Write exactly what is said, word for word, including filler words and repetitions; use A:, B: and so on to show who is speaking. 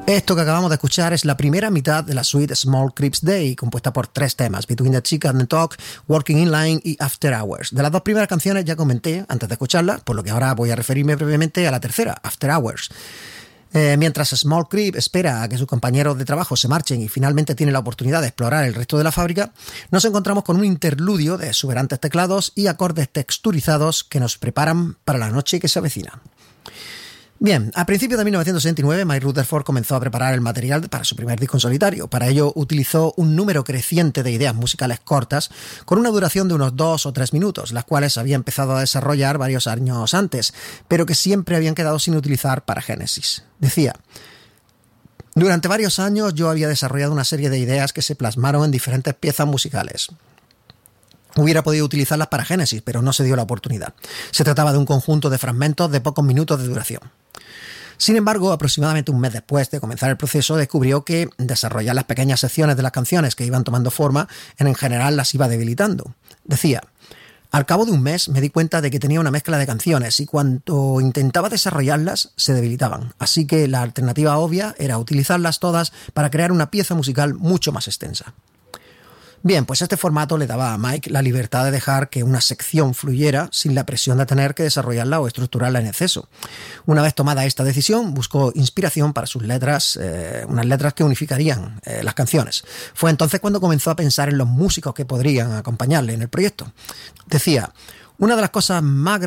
A: Esto que acabamos de escuchar es la primera mitad de la suite Small Creeps Day, compuesta por tres temas: Between the Chick and the Talk, Working in Line y After Hours. De las dos primeras canciones ya comenté antes de escucharlas, por lo que ahora voy a referirme brevemente a la tercera, After Hours. Eh, mientras Small Creep espera a que sus compañeros de trabajo se marchen y finalmente tiene la oportunidad de explorar el resto de la fábrica, nos encontramos con un interludio de exuberantes teclados y acordes texturizados que nos preparan para la noche que se avecina. Bien, a principios de mil novecientos sesenta y nueve, Mike Rutherford comenzó a preparar el material para su primer disco en solitario. Para ello utilizó un número creciente de ideas musicales cortas con una duración de unos dos o tres minutos, las cuales había empezado a desarrollar varios años antes, pero que siempre habían quedado sin utilizar para Genesis. Decía: durante varios años yo había desarrollado una serie de ideas que se plasmaron en diferentes piezas musicales. Hubiera podido utilizarlas para Genesis, pero no se dio la oportunidad. Se trataba de un conjunto de fragmentos de pocos minutos de duración. Sin embargo, aproximadamente un mes después de comenzar el proceso, descubrió que desarrollar las pequeñas secciones de las canciones que iban tomando forma, en general las iba debilitando. Decía: al cabo de un mes me di cuenta de que tenía una mezcla de canciones y cuando intentaba desarrollarlas se debilitaban. Así que la alternativa obvia era utilizarlas todas para crear una pieza musical mucho más extensa. Bien, pues este formato le daba a Mike la libertad de dejar que una sección fluyera sin la presión de tener que desarrollarla o estructurarla en exceso. Una vez tomada esta decisión, buscó inspiración para sus letras, eh, unas letras que unificarían eh, las canciones. Fue entonces cuando comenzó a pensar en los músicos que podrían acompañarle en el proyecto. Decía: una de las cosas más